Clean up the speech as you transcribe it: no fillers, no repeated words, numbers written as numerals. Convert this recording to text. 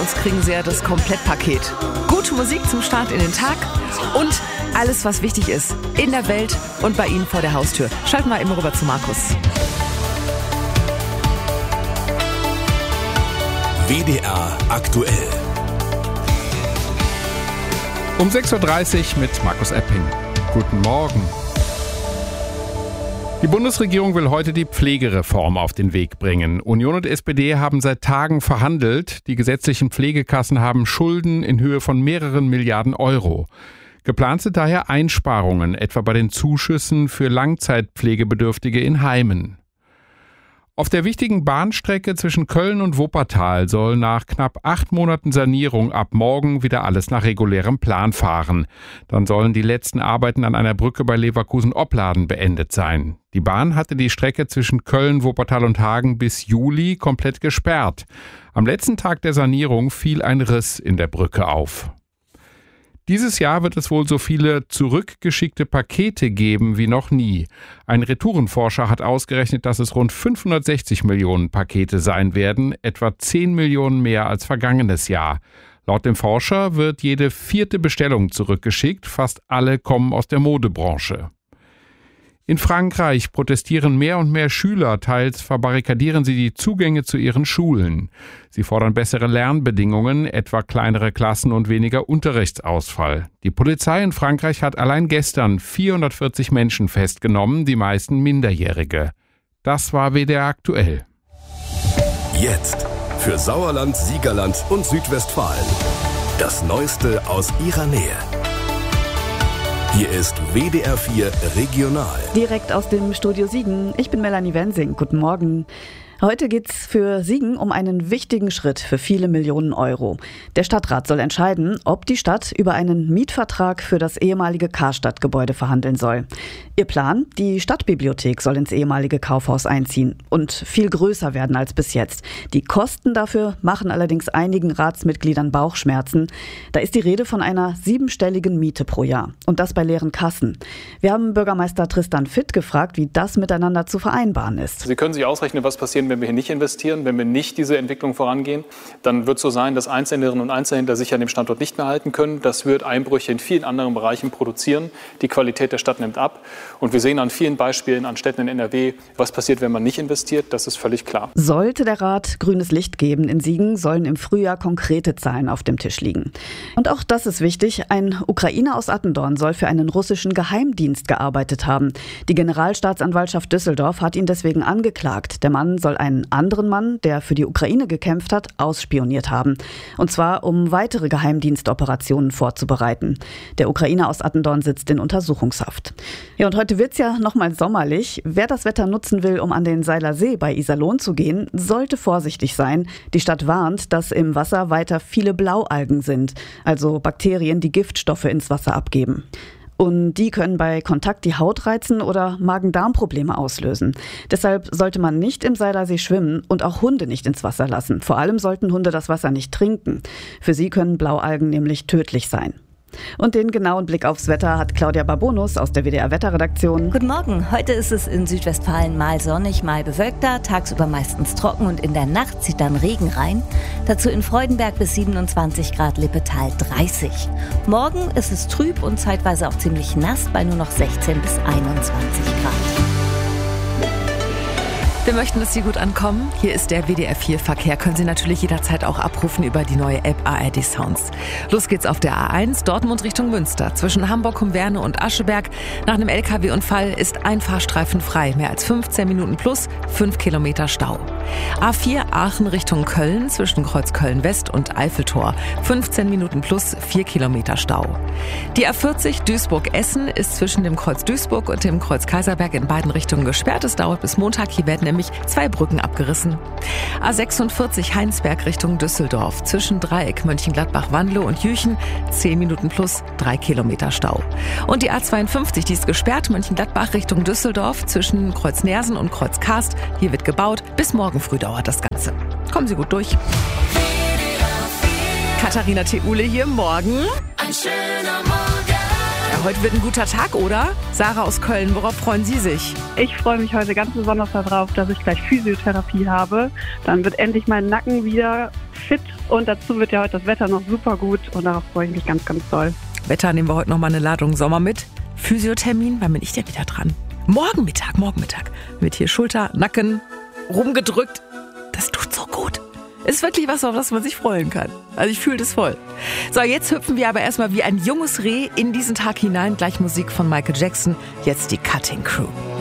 uns kriegen Sie ja das Komplettpaket. Gute Musik zum Start in den Tag und alles, was wichtig ist in der Welt und bei Ihnen vor der Haustür. Schalten wir immer rüber zu Markus. WDR aktuell. Um 6.30 Uhr mit Markus Epping. Guten Morgen. Die Bundesregierung will heute die Pflegereform auf den Weg bringen. Union und SPD haben seit Tagen verhandelt. Die gesetzlichen Pflegekassen haben Schulden in Höhe von mehreren Milliarden Euro. Geplant sind daher Einsparungen, etwa bei den Zuschüssen für Langzeitpflegebedürftige in Heimen. Auf der wichtigen Bahnstrecke zwischen Köln und Wuppertal soll nach knapp 8 Monaten Sanierung ab morgen wieder alles nach regulärem Plan fahren. Dann sollen die letzten Arbeiten an einer Brücke bei Leverkusen-Opladen beendet sein. Die Bahn hatte die Strecke zwischen Köln, Wuppertal und Hagen bis Juli komplett gesperrt. Am letzten Tag der Sanierung fiel ein Riss in der Brücke auf. Dieses Jahr wird es wohl so viele zurückgeschickte Pakete geben wie noch nie. Ein Retourenforscher hat ausgerechnet, dass es rund 560 Millionen Pakete sein werden, etwa 10 Millionen mehr als vergangenes Jahr. Laut dem Forscher wird jede 4. Bestellung zurückgeschickt, fast alle kommen aus der Modebranche. In Frankreich protestieren mehr und mehr Schüler, teils verbarrikadieren sie die Zugänge zu ihren Schulen. Sie fordern bessere Lernbedingungen, etwa kleinere Klassen und weniger Unterrichtsausfall. Die Polizei in Frankreich hat allein gestern 440 Menschen festgenommen, die meisten Minderjährige. Das war WDR aktuell. Jetzt für Sauerland, Siegerland und Südwestfalen. Das Neueste aus ihrer Nähe. Hier ist WDR 4 Regional. Direkt aus dem Studio Siegen. Ich bin Melanie Wensing. Guten Morgen. Heute geht's für Siegen um einen wichtigen Schritt für viele Millionen Euro. Der Stadtrat soll entscheiden, ob die Stadt über einen Mietvertrag für das ehemalige Karstadt-Gebäude verhandeln soll. Ihr Plan? Die Stadtbibliothek soll ins ehemalige Kaufhaus einziehen und viel größer werden als bis jetzt. Die Kosten dafür machen allerdings einigen Ratsmitgliedern Bauchschmerzen. Da ist die Rede von einer 7-stelligen Miete pro Jahr. Und das bei leeren Kassen. Wir haben Bürgermeister Tristan Fitt gefragt, wie das miteinander zu vereinbaren ist. Sie können sich ausrechnen, was passiert, wenn wir hier nicht investieren, wenn wir nicht diese Entwicklung vorangehen. Dann wird es so sein, dass Einzelhändlerinnen und Einzelhändler sich an dem Standort nicht mehr halten können. Das wird Einbrüche in vielen anderen Bereichen produzieren. Die Qualität der Stadt nimmt ab. Und wir sehen an vielen Beispielen an Städten in NRW, was passiert, wenn man nicht investiert. Das ist völlig klar. Sollte der Rat grünes Licht geben in Siegen, sollen im Frühjahr konkrete Zahlen auf dem Tisch liegen. Und auch das ist wichtig. Ein Ukrainer aus Attendorn soll für einen russischen Geheimdienst gearbeitet haben. Die Generalstaatsanwaltschaft Düsseldorf hat ihn deswegen angeklagt. Der Mann soll einen anderen Mann, der für die Ukraine gekämpft hat, ausspioniert haben. Und zwar, um weitere Geheimdienstoperationen vorzubereiten. Der Ukrainer aus Attendorn sitzt in Untersuchungshaft. Ja, und heute wird's ja nochmal sommerlich. Wer das Wetter nutzen will, um an den Seiler See bei Iserlohn zu gehen, sollte vorsichtig sein. Die Stadt warnt, dass im Wasser weiter viele Blaualgen sind, also Bakterien, die Giftstoffe ins Wasser abgeben. Und die können bei Kontakt die Haut reizen oder Magen-Darm-Probleme auslösen. Deshalb sollte man nicht im Seilersee schwimmen und auch Hunde nicht ins Wasser lassen. Vor allem sollten Hunde das Wasser nicht trinken. Für sie können Blaualgen nämlich tödlich sein. Und den genauen Blick aufs Wetter hat Claudia Babonus aus der WDR-Wetterredaktion. Guten Morgen. Heute ist es in Südwestfalen mal sonnig, mal bewölkter, tagsüber meistens trocken und in der Nacht zieht dann Regen rein. Dazu in Freudenberg bis 27 Grad, Lippetal 30. Morgen ist es trüb und zeitweise auch ziemlich nass bei nur noch 16 bis 21 Grad. Wir möchten, dass Sie gut ankommen. Hier ist der WDR 4 Verkehr. Können Sie natürlich jederzeit auch abrufen über die neue App ARD Sounds. Los geht's auf der A1 Dortmund Richtung Münster. Zwischen Hamburg-Humverne und Ascheberg. Nach einem LKW-Unfall ist ein Fahrstreifen frei. Mehr als 15 Minuten plus 5 Kilometer Stau. A4 Aachen Richtung Köln zwischen Kreuz Köln-West und Eiffeltor. 15 Minuten plus 4 Kilometer Stau. Die A40 Duisburg-Essen ist zwischen dem Kreuz Duisburg und dem Kreuz Kaiserberg in beiden Richtungen gesperrt. Es dauert bis Montag. Hier werden nämlich 2 Brücken abgerissen. A46 Heinsberg Richtung Düsseldorf. Zwischen Dreieck Mönchengladbach-Wanlo und Jüchen 10 Minuten plus 3 Kilometer Stau. Und die A52, die ist gesperrt, Mönchengladbach Richtung Düsseldorf zwischen Kreuz Nersen und Kreuz Karst. Hier wird gebaut. Bis morgen früh dauert das Ganze. Kommen Sie gut durch. Katharina Theule hier, morgen. Ein schöner Morgen. Ja, heute wird ein guter Tag, oder? Sarah aus Köln, worauf freuen Sie sich? Ich freue mich heute ganz besonders darauf, dass ich gleich Physiotherapie habe. Dann wird endlich mein Nacken wieder fit und dazu wird ja heute das Wetter noch super gut und darauf freue ich mich ganz, ganz doll. Wetter nehmen wir heute nochmal eine Ladung Sommer mit. Physiothermin, wann bin ich denn wieder dran? Morgen Mittag. Wird hier Schulter, Nacken rumgedrückt. Das tut so gut. Ist wirklich was, auf das man sich freuen kann. Also ich fühle das voll. So, jetzt hüpfen wir aber erstmal wie ein junges Reh in diesen Tag hinein. Gleich Musik von Michael Jackson. Jetzt die Cutting Crew.